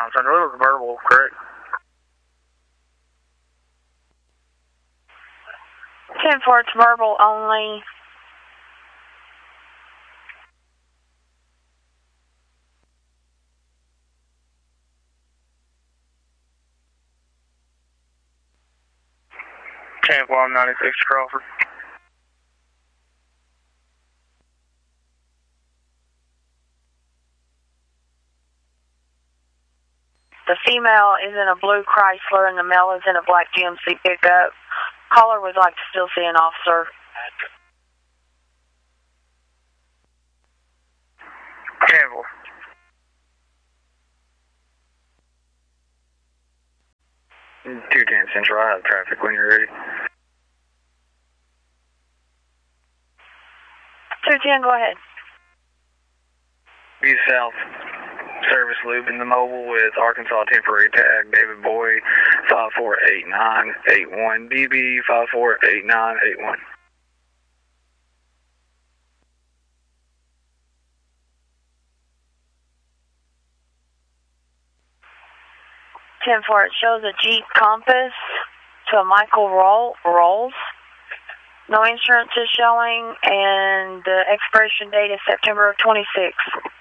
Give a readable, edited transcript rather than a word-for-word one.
Central. It was verbal, correct? 10-4, it's verbal only. Cancel 96 Crawford. The female is in a blue Chrysler and the male is in a black GMC pickup. Caller would like to still see an officer. Cancel. Two 10 Central, I have traffic when you're ready. 210, go ahead. Be south service loop in the mobile with Arkansas temporary tag, David Boy, 548981, BB 548981. It shows a Jeep Compass to a Michael Rolls. No insurance is showing, and the expiration date is September of 26.